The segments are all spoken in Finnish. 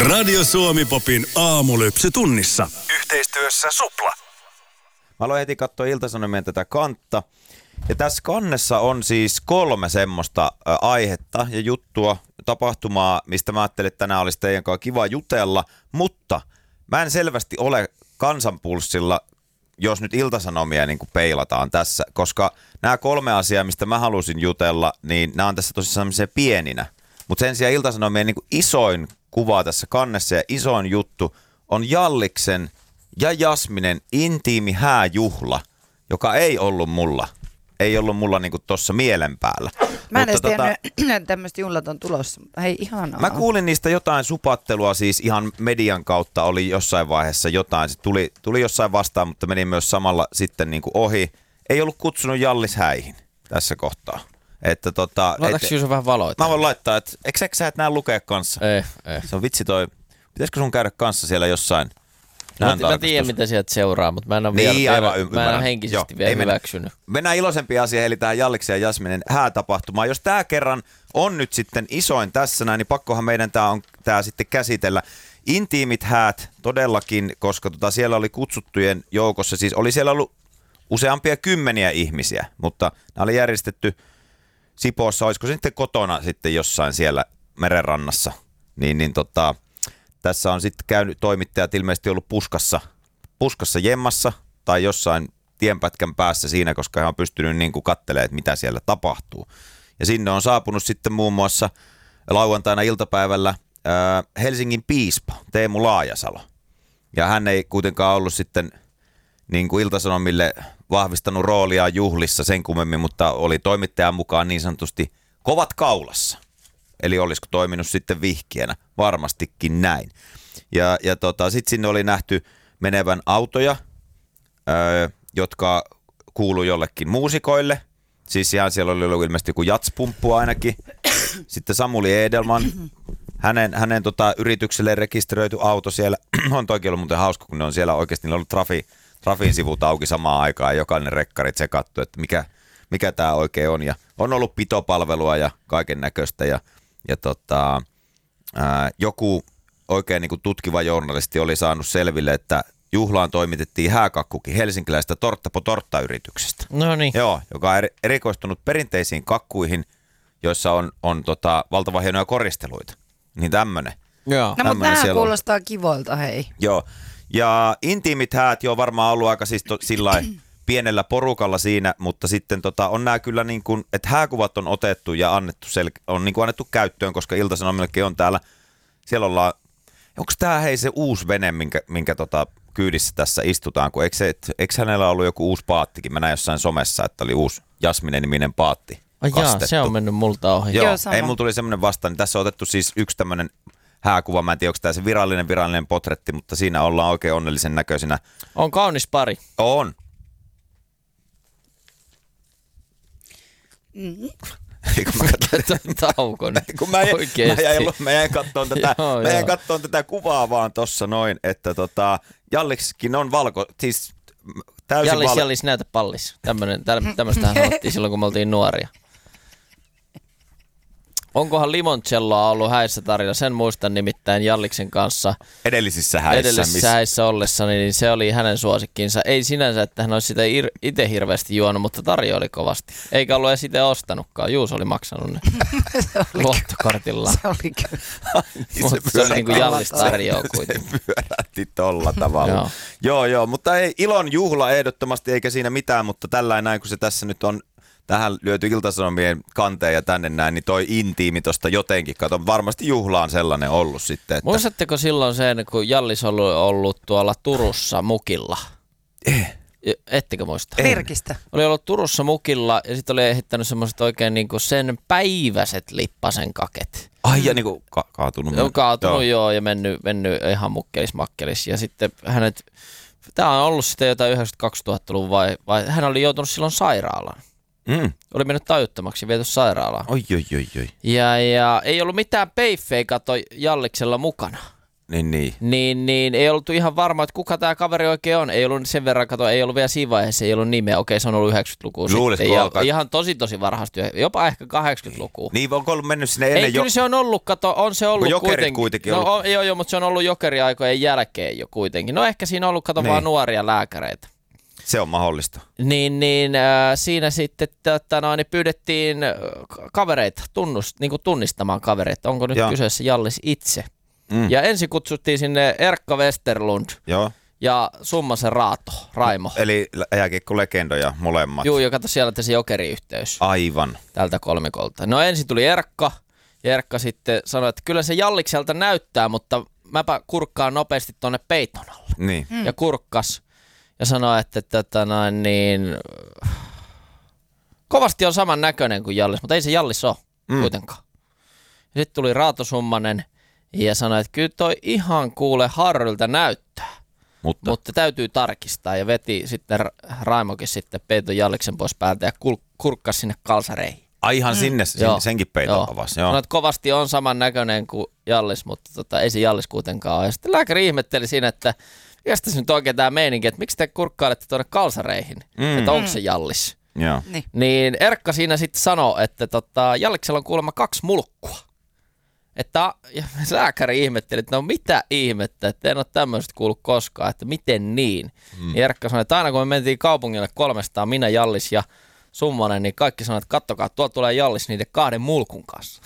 Radio Suomi Popin aamulypsy tunnissa. Yhteistyössä Supla. Mä aloin heti katsoa Ilta-Sanomien tätä kantta. Ja tässä kannessa on siis 3 semmoista aihetta ja juttua, tapahtumaa, mistä mä ajattelin, että tänään olisi teidän kanssa kiva jutella. Mutta mä en selvästi ole kansanpulssilla, jos nyt Ilta-Sanomia niin kuin peilataan tässä. Koska nämä 3 asiaa, mistä mä halusin jutella, niin nämä on tässä tosissaan pieninä. Mutta sen sijaan Ilta-Sanomien niin kuin isoin kuva tässä kannessa ja isoin juttu on Jalliksen ja Jasminen intiimi hääjuhla, joka ei ollut mulla. Ei ollut mulla niinku tossa mielen päällä. Mä en edes tiennyt, tämmöistä juhlat on tulossa. Hei, ihanaa. Mä kuulin niistä jotain supattelua, siis ihan median kautta oli jossain vaiheessa jotain. Se tuli jossain vastaan, mutta meni myös samalla sitten niinku ohi. Ei ollut kutsunut Jallis häihin tässä kohtaa. Että laitatko Juuso vähän valoita? Mä voin laittaa, että eikö sä et nää lukea kanssa? Ei. Se on vitsi toi. Pitäisikö sun käydä kanssa siellä jossain? Mä tiedän, mitä sieltä seuraa, mutta mä en ole mä en ole henkisesti vielä hyväksynyt. Mennään iloisempia asia, eli tähän Jalliksen ja Jasminen häätapahtumaan. Jos tää kerran on nyt sitten isoin tässä näin, niin pakkohan meidän tää sitten käsitellä. Intiimit häät todellakin, koska siellä oli kutsuttujen joukossa, siis oli siellä ollut useampia kymmeniä ihmisiä, mutta nämä oli järjestetty Sipoossa, olisiko se sitten kotona sitten jossain siellä merenrannassa, tässä on sitten käynyt toimittajat ilmeisesti ollut puskassa jemmassa tai jossain tienpätkän päässä siinä, koska he on pystynyt niin kuin katselemaan, että mitä siellä tapahtuu. Ja sinne on saapunut sitten muun muassa lauantaina iltapäivällä Helsingin piispa Teemu Laajasalo. Ja hän ei kuitenkaan ollut sitten niin kuin Ilta-Sanomille vahvistanut roolia juhlissa sen kummemmin, mutta oli toimittajan mukaan niin sanotusti kovat kaulassa. Eli olisiko toiminut sitten vihkijänä? Varmastikin näin. Ja sitten sinne oli nähty menevän autoja, jotka kuului jollekin muusikoille. Siis ihan siellä oli ollut ilmeisesti joku jatspumppu ainakin. Sitten Samuli Edelman, hänen yritykselle rekisteröity auto siellä. On toki ollut muuten hauska, kun ne on siellä oikeasti, niillä on ollut Trafin sivut auki samaan aikaan ja jokainen rekkarit sekattu, että mikä tämä oikein on. Ja on ollut pitopalvelua ja kaiken näköistä ja joku oikein niin kuin tutkiva journalisti oli saanut selville, että juhlaan toimitettiin hääkakkukin helsinkiläistä Tortta-po-tortta-yrityksestä. No niin. Joo, joka on erikoistunut perinteisiin kakkuihin, joissa on valtavan hienoja koristeluita. Niin tämmönen. Joo. No mutta nämä kuulostaa kivoilta, hei. Joo. Ja intiimit häät jo varmaan ollut aika siis sillain pienellä porukalla siinä, mutta sitten on nämä kyllä niin kuin, että hääkuvat on otettu ja on niin kuin annettu käyttöön, koska Ilta-Sanomillekin on täällä, siellä ollaan, onko tämä hei se uusi vene, minkä kyydissä tässä istutaan, kun eikö hänellä ollut joku uusi paattikin, mä näin jossain somessa, että oli uusi Jasminen-niminen paatti kastettu. Se on mennyt multa ohi. Joo, ei mulla tuli semmoinen vastaan, niin tässä on otettu siis yksi tämmöinen hääkuva, mä en tiedä, onko tämä se virallinen potretti, mutta siinä ollaan oikein onnellisen näköisinä. On kaunis pari. On. Taukon. Kun mä jäin kattoon tätä kuvaa vaan tossa noin, että Jalliksikin on siis täysin Jallis, näytä pallis. Tämmöstähän sanottiin silloin, kun me oltiin nuoria. Onkohan limoncelloa ollut häissä tarina? Sen muistan nimittäin Jalliksen kanssa. Edellisissä häissä ollessa, niin se oli hänen suosikkinsa. Ei sinänsä, että hän olisi sitä itse hirveästi juonut, mutta tarjoili kovasti. Eikä ollut edes itse ostanutkaan. Juus oli maksanut ne luottokortilla. Se oli kyllä. Mutta se oli niin kuin Jallis tarjoaa kuitenkin. Se pyörähti tolla tavalla. Joo, mutta ei ilon juhla ehdottomasti eikä siinä mitään, mutta tällainen näin, kun se tässä nyt on tähän lyöty Ilta-Sanomien kanteen ja tänne näin, niin toi intiimi tosta jotenkin, kato, varmasti juhlaan sellainen ollut sitten. Että muistatteko silloin sen, kun Jallis oli ollut tuolla Turussa mukilla? Ettekö muista? Virkistä. Oli ollut Turussa mukilla ja sitten oli ehittänyt semmoiset oikein niinku sen päiväiset lippasen kaket. Ai ja niinku kaatunut. Kaatunut joo ja mennyt ihan makkelis. Ja sitten tää on ollut sitten jotain 92-2000-luvun vai hän oli joutunut silloin sairaalaan. Oli mennyt tajuttomaksi ja viety sairaalaan. Oi. Ja ei ollut mitään peiffejä kato Jalliksella mukana. Niin ei ollut ihan varma, että kuka tämä kaveri oikein on. Ei ollut sen verran, ei ollut vielä siinä vaiheessa, ei ollut nimeä. Okei, se on ollut 90-lukua sitten. Ihan tosi varhaasti, jopa ehkä 80-lukua. Niin, onko ollut mennyt sinne ennen jo? Kyllä se on ollut, on se ollut kuitenkin ollut. Joo, mutta se on ollut jokeriaikojen jälkeen jo kuitenkin. No ehkä siinä on ollut, vaan nuoria lääkäreitä. Se on mahdollista. Siinä sitten niin pyydettiin kavereita tunnistamaan kavereita. Onko nyt kyseessä Jallis itse? Ja ensin kutsuttiin sinne Erkka Westerlund ja Summasen Raimo. Eli jääkiekko-legendoja molemmat. Joo, joka siellä se jokeriyhteys. Aivan. Tältä kolmikolta. No ensin tuli Erkka. Ja Erkka sitten sanoi, että kyllä se Jallikselta näyttää, mutta mäpä kurkkaan nopeasti tuonne peiton alle. Niin. Ja kurkkas. Ja sanoi, että kovasti on saman näköinen kuin Jallis, mutta ei se Jallis ole kuitenkaan. Ja sitten tuli Raato Summanen ja sanoi, että kyllä toi ihan kuule Harryltä näyttää, mutta täytyy tarkistaa. Ja veti sitten Raimokin sitten peiton Jalliksen pois päältä ja kurkkasi sinne kalsareihin. Aihan sinne senkin peiton avasi. Sanoi, että kovasti on saman näköinen kuin Jallis, mutta ei se Jallis kuitenkaan ole. Ja sitten lääkäri ihmetteli siinä, että mikä tässä nyt oikein tämä meininki, että miksi te kurkkailette tuonne kalsareihin, että onko se Jallis. Niin Erkka siinä sitten sanoi, että Jalliksella on kuulemma 2 mulkkua. Ja lääkäri ihmetteli, että no mitä ihmettä, että en ole tämmöistä kuullut koskaan, että miten niin. Ja Erkka sanoi, että aina kun me mentiin kaupungille 300, minä, Jallis ja Summanen, niin kaikki sanoivat, että kattokaa, tuolla tulee Jallis niiden 2 mulkun kanssa.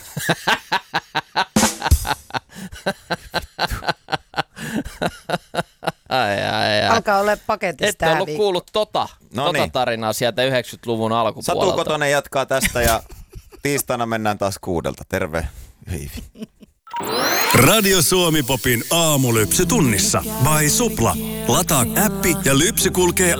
Alkaa olla paketista. Ette ollut kuullut tota tarinaa sieltä 90-luvun alkupuolelta. Satu Kotonen jatkaa tästä ja tiistaina mennään taas 6. Terve. Hei. Radio Suomi Popin aamulypsy tunnissa by Supla. Lataa appi ja lypsy kulkee